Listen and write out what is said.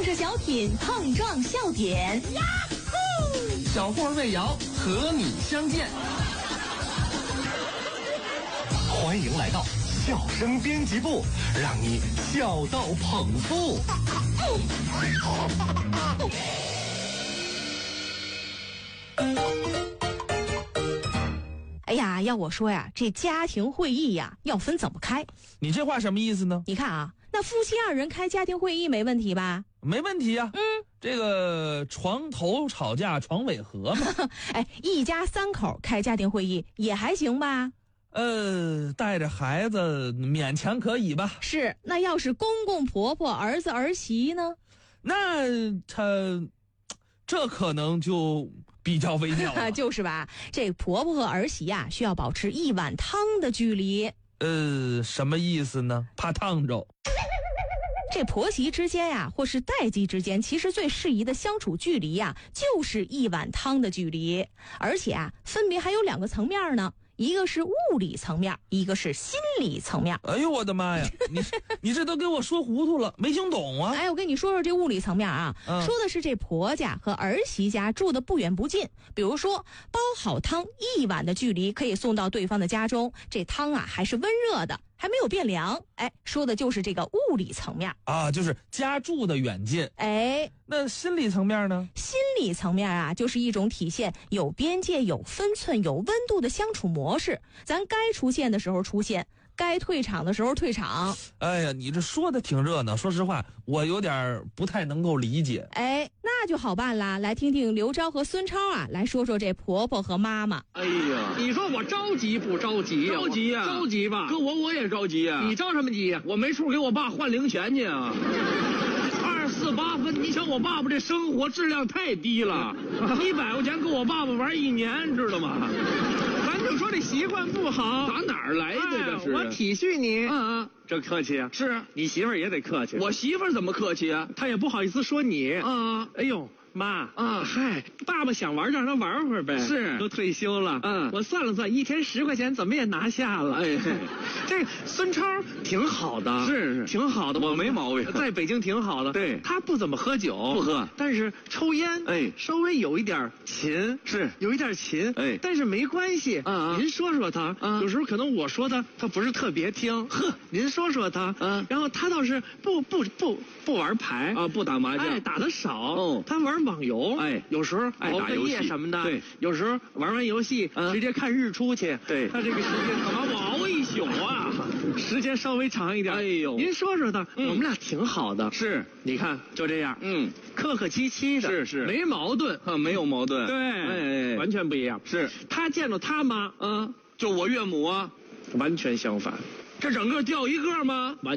着小品碰撞笑点，呀呼！小霍魏瑶和你相见。 欢迎来到笑声编辑部，让你笑到捧腹。 哎呀，要我说呀，这家庭会议呀，要分怎么开？ 你这话什么意思呢？ 你看啊，那夫妻二人开家庭会议没问题吧？ 没问题啊。这个床头吵架床尾和嘛。 哎，一家三口开家庭会议也还行吧？ 带着孩子勉强可以吧。 是，那要是公公婆婆儿子儿媳呢？ 那这可能就比较微妙了。 就是吧，这婆婆和儿媳呀，需要保持1碗汤的距离。 什么意思呢？怕烫着。 这婆媳之间呀，或是代际之间，其实最适宜的相处距离呀，就是1碗汤的距离。而且啊，分别还有2个层面呢。一个是物理层面，一个是心理层面。 哎呦我的妈呀，你这都给我说糊涂了，没听懂啊。 哎，我跟你说说这物理层面啊，说的是这婆家和儿媳家住的不远不近，比如说煲好汤1碗的距离可以送到对方的家中，这汤啊还是温热的，还没有变凉。哎，说的就是这个物理层面啊，就是家住的远近。 哎， 那心理层面呢？ 心理层面啊，就是一种体现有边界、有分寸、有温度的相处模式。咱该出现的时候出现，该退场的时候退场。 哎呀，你这说的挺热闹，说实话，我有点不太能够理解。 哎，那就好办啦，来听听刘钊和孙超啊，来说说这婆婆和妈妈。 哎呀，你说我着急不着急呀？着急呀，着急吧。哥，我也着急呀。你着什么急呀？我没处给我爸换零钱去啊。24、8分，你想我爸爸这生活质量太低了，100块钱够我爸爸玩1年，知道吗？咱就说这习惯不好，打哪儿来的这是？我体恤你，这客气啊。是你媳妇儿也得客气。我媳妇儿怎么客气啊？她也不好意思说你。哎呦。妈嗨，爸爸想玩，让他玩会儿呗。是，都退休了。我算了算，一天10块钱，怎么也拿下了。哎，这孙超挺好的，是挺好的，我没毛病，在北京挺好的。对，他不怎么喝酒，不喝，但是抽烟，哎，稍微有一点勤，是有一点勤，哎，但是没关系。您说说他，有时候可能我说他不是特别听。呵，您说说他，然后他倒是不玩牌啊，不打麻将，哎，打得少。他玩网游，哎，有时候熬个夜什么的，对，有时候玩完游戏直接看日出去。对，他这个时间干嘛我熬一宿啊？时间稍微长一点。哎呦，您说说他，我们俩挺好的。是，你看就这样，客客气气的，是没矛盾啊，没有矛盾。对，完全不一样。是他见到他妈，就我岳母啊，完全相反。这整个掉一个吗？完。